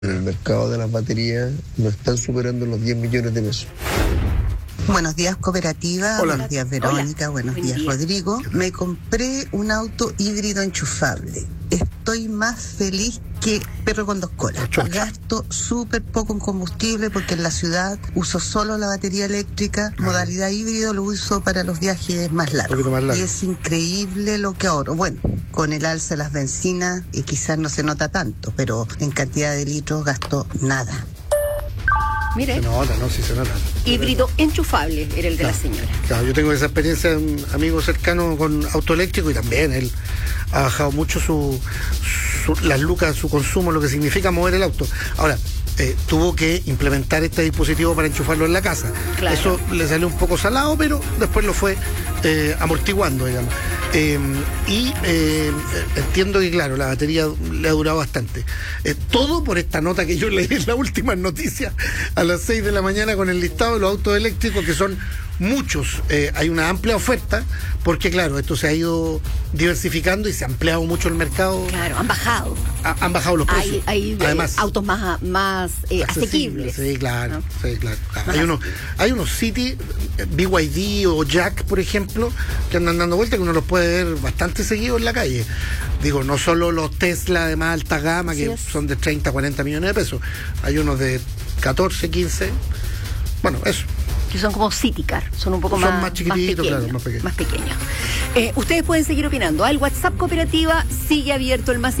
En el mercado de las baterías no están superando los 10 millones de pesos. Buenos días, cooperativa. Hola. Buenos días, Verónica. Hola. Buenos días, Rodrigo. Me compré un auto híbrido enchufable. Estoy más feliz que perro con 2 colas. Gasto súper poco en combustible porque en la ciudad uso solo la batería eléctrica. Modalidad híbrido lo uso para los viajes más largos. Y es increíble lo que ahorro. Bueno, con el alza de las bencinas quizás no se nota tanto, pero en cantidad de litros gasto nada. Mire, Se nota, ¿no? Sí se nota. híbrido enchufable era el de la señora. Claro, yo tengo esa experiencia de un amigo cercano con auto eléctrico y también él ha bajado mucho las lucas, su consumo, lo que significa mover el auto. Ahora, tuvo que implementar este dispositivo para enchufarlo en la casa. Claro. Eso le salió un poco salado, pero después lo fue amortiguando, digamos. Entiendo que, claro, la batería le ha durado bastante. Todo por esta nota que yo leí en las últimas noticias a las 6 de la mañana con el listado de los autos eléctricos, que son muchos. Hay una amplia oferta, porque, claro, esto se ha ido diversificando y se ha ampliado mucho el mercado. Claro, han bajado. Han bajado los precios. Hay además, autos más asequibles. Sí, claro. ¿No? Sí, claro. Hay unos City, BYD o Jack, por ejemplo, que andan dando vueltas, que uno los puede ver bastante seguidos en la calle. Digo, no solo los Tesla de más alta gama, que son de 30, 40 millones de pesos. Hay unos de 14, 15. Bueno, eso. Que son como City Car, son un poco más chiquititos, pequeños, claro, más pequeños. Ustedes pueden seguir opinando. El WhatsApp cooperativa sigue abierto, el más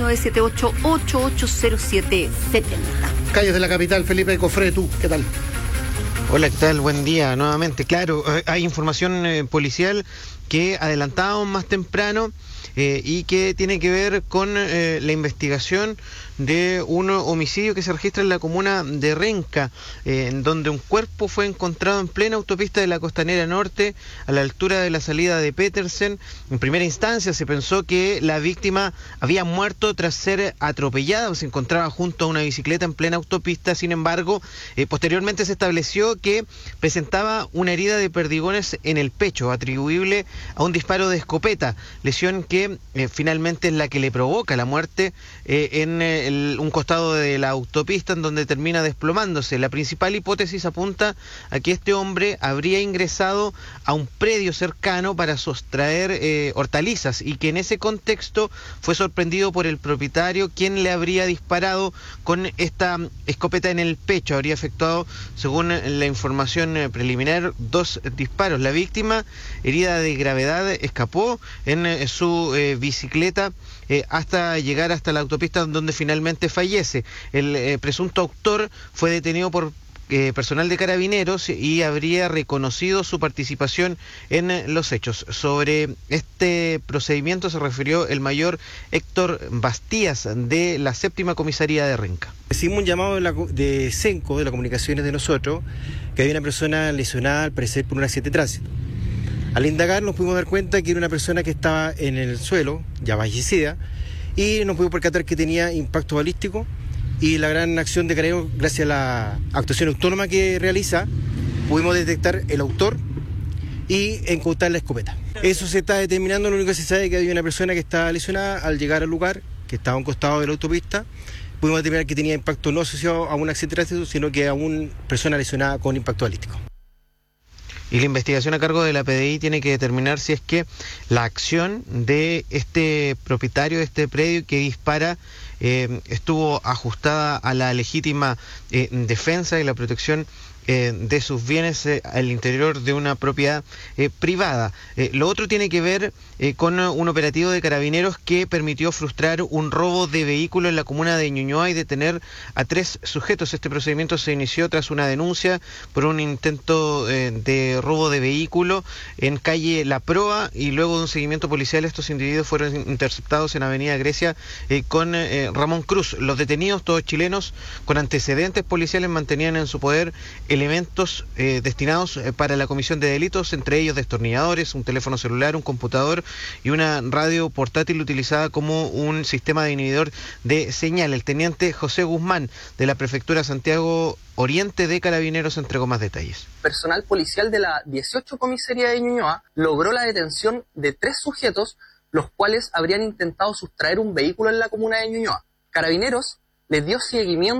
569-78880770. Calles de la capital, Felipe Cofré, tú, ¿qué tal? Hola, ¿qué tal? Buen día nuevamente. Claro, hay información policial que adelantábamos más temprano y que tiene que ver con la investigación de un homicidio que se registra en la comuna de Renca, en donde un cuerpo fue encontrado en plena autopista de la Costanera Norte, a la altura de la salida de Petersen. En primera instancia se pensó que la víctima había muerto tras ser atropellada o se encontraba junto a una bicicleta en plena autopista. Sin embargo, posteriormente se estableció que presentaba una herida de perdigones en el pecho, atribuible a un disparo de escopeta, lesión que finalmente es la que le provoca la muerte en un costado de la autopista, en donde termina desplomándose. La principal hipótesis apunta a que este hombre habría ingresado a un predio cercano para sustraer hortalizas y que en ese contexto fue sorprendido por el propietario, quien le habría disparado con esta escopeta en el pecho. Habría efectuado, según la información preliminar, 2 disparos. La víctima, herida de gravedad, escapó en su bicicleta hasta llegar hasta la autopista, donde finalmente fallece. El presunto autor fue detenido por personal de Carabineros y habría reconocido su participación en los hechos. Sobre este procedimiento se refirió el mayor Héctor Bastías, de la 7ª Comisaría de Renca. Recibimos un llamado de Senco, de las comunicaciones de nosotros, que había una persona lesionada, al parecer, por un accidente de tránsito. Al indagar nos pudimos dar cuenta que era una persona que estaba en el suelo, ya fallecida, y nos pudimos percatar que tenía impacto balístico, y la gran acción de Carabineros, gracias a la actuación autónoma que realiza, pudimos detectar el autor y incautar la escopeta. Eso se está determinando. Lo único que se sabe es que había una persona que estaba lesionada al llegar al lugar, que estaba a un costado de la autopista. Pudimos determinar que tenía impacto no asociado a un accidente de tránsito, sino que a una persona lesionada con impacto balístico. Y la investigación a cargo de la PDI tiene que determinar si es que la acción de este propietario de este predio que dispara estuvo ajustada a la legítima defensa y la protección de sus bienes al interior de una propiedad privada. Lo otro tiene que ver con un operativo de Carabineros que permitió frustrar un robo de vehículo en la comuna de Ñuñoa y detener a 3 sujetos. Este procedimiento se inició tras una denuncia por un intento de robo de vehículo en calle La Proa, y luego de un seguimiento policial estos individuos fueron interceptados en Avenida Grecia con Ramón Cruz. Los detenidos, todos chilenos con antecedentes policiales, mantenían en su poder elementos destinados para la comisión de delitos, entre ellos destornilladores, un teléfono celular, un computador y una radio portátil utilizada como un sistema de inhibidor de señal. El teniente José Guzmán, de la Prefectura Santiago Oriente de Carabineros, entregó más detalles. Personal policial de la 18 Comisaría de Ñuñoa logró la detención de 3 sujetos, los cuales habrían intentado sustraer un vehículo en la comuna de Ñuñoa. Carabineros les dio seguimiento